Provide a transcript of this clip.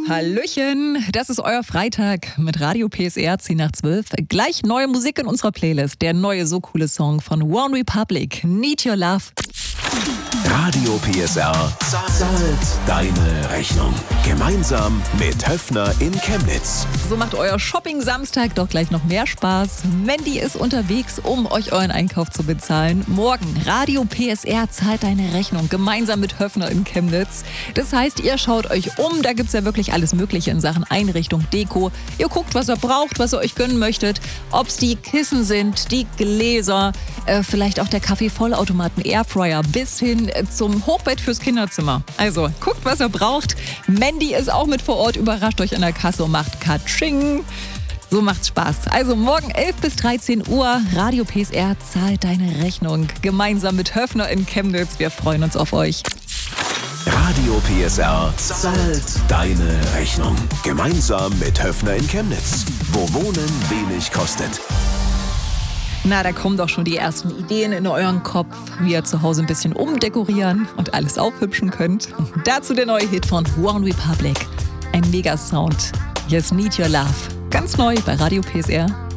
Hallöchen, das ist euer Freitag mit Radio PSR 10 nach 12. Gleich neue Musik in unserer Playlist. Der neue so coole Song von One Republic, Need Your Love. Radio PSR zahlt deine Rechnung. Gemeinsam mit Höffner in Chemnitz. So macht euer Shopping-Samstag doch gleich noch mehr Spaß. Mandy ist unterwegs, um euch euren Einkauf zu bezahlen. Morgen Radio PSR zahlt deine Rechnung gemeinsam mit Höffner in Chemnitz. Das heißt, ihr schaut euch um. Da gibt's ja wirklich alles Mögliche in Sachen Einrichtung, Deko. Ihr guckt, was ihr braucht, was ihr euch gönnen möchtet. Ob's die Kissen sind, die Gläser, vielleicht auch der Kaffee-Vollautomaten, Airfryer bis hin zum Hochbett fürs Kinderzimmer. Also, guckt, was ihr braucht. Mandy ist auch mit vor Ort, überrascht euch an der Kasse und macht Katsching. So macht's Spaß. Also morgen 11 bis 13 Uhr, Radio PSR zahlt deine Rechnung. Gemeinsam mit Höffner in Chemnitz. Wir freuen uns auf euch. Radio PSR zahlt deine Rechnung. Gemeinsam mit Höffner in Chemnitz. Wo Wohnen wenig kostet. Na, da kommen doch schon die ersten Ideen in euren Kopf, wie ihr zu Hause ein bisschen umdekorieren und alles aufhübschen könnt. Dazu der neue Hit von One Republic. Ein Mega-Sound. Yes, Need Your Love. Ganz neu bei Radio PSR.